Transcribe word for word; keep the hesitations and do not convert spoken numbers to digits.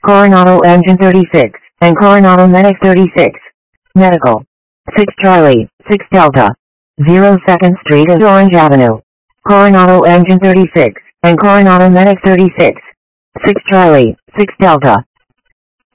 Coronado Engine thirty-six, and Coronado Medic thirty-six. Medical. six Charlie, six Delta. zero second Street and Orange Avenue. Coronado Engine thirty-six, and Coronado Medic thirty-six. six Charlie, six Delta.